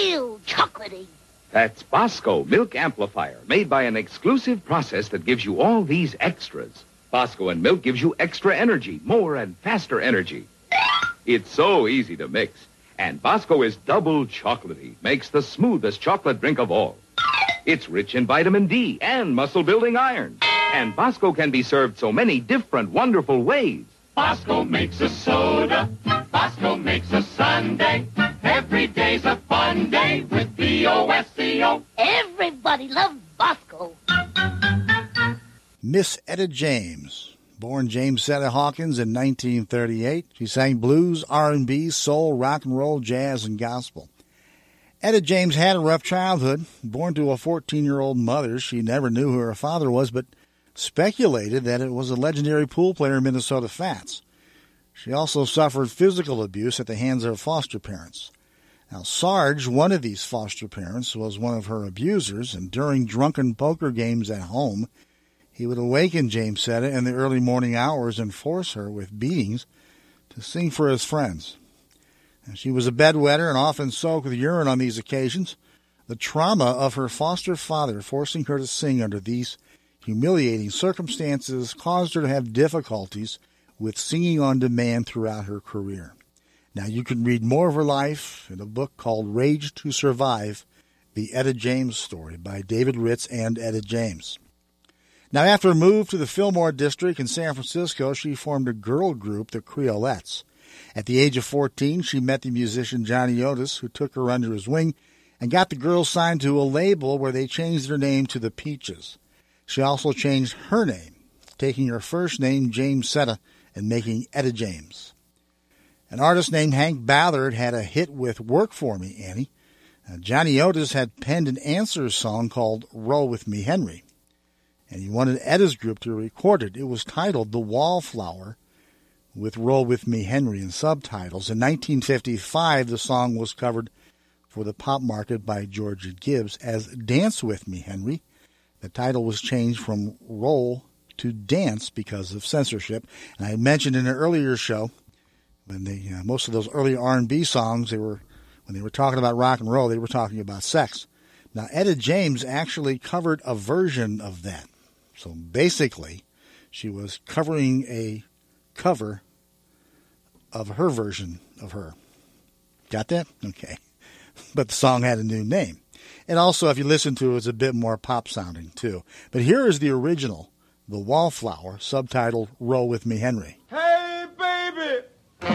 real chocolatey. That's Bosco Milk Amplifier, made by an exclusive process that gives you all these extras. Bosco and milk gives you extra energy, more and faster energy. It's so easy to mix. And Bosco is double chocolatey, makes the smoothest chocolate drink of all. It's rich in vitamin D and muscle-building iron. And Bosco can be served so many different, wonderful ways. Bosco makes a soda. Bosco makes a sundae. Every day's a fun day with B-O-S-C-O. Everybody loves Bosco. Miss Etta James, born Jamesetta Hawkins in 1938. She sang blues, R&B, soul, rock and roll, jazz, and gospel. Etta James had a rough childhood. Born to a 14-year-old mother, she never knew who her father was, but speculated that it was a legendary pool player in Minnesota Fats. She also suffered physical abuse at the hands of her foster parents. Now, Sarge, one of these foster parents, was one of her abusers, and during drunken poker games at home, he would awaken Jamesetta in the early morning hours and force her with beatings to sing for his friends. And she was a bedwetter and often soaked with urine on these occasions. The trauma of her foster father forcing her to sing under these humiliating circumstances caused her to have difficulties with singing on demand throughout her career. Now, you can read more of her life in a book called Rage to Survive, The Etta James Story by David Ritz and Etta James. Now, after a move to the Fillmore District in San Francisco, she formed a girl group, the Creolettes. At the age of 14, she met the musician Johnny Otis, who took her under his wing and got the girls signed to a label where they changed their name to the Peaches. She also changed her name, taking her first name, Jamesetta, and making Etta James. An artist named Hank Ballard had a hit with Work For Me, Annie. Johnny Otis had penned an Answers song called Roll With Me, Henry. And he wanted Etta's group to record it. It was titled The Wallflower, with Roll With Me, Henry in subtitles. In 1955, the song was covered for the pop market by Georgia Gibbs as Dance With Me, Henry. The title was changed from Roll to Dance because of censorship. And I had mentioned in an earlier show, when most of those early R&B songs, when they were talking about rock and roll, they were talking about sex. Now, Etta James actually covered a version of that. So basically, she was covering a cover of her version of her. Got that? Okay. But the song had a new name. And also, if you listen to it, it's a bit more pop-sounding, too. But here is the original, The Wallflower, subtitled Roll With Me, Henry. Hey,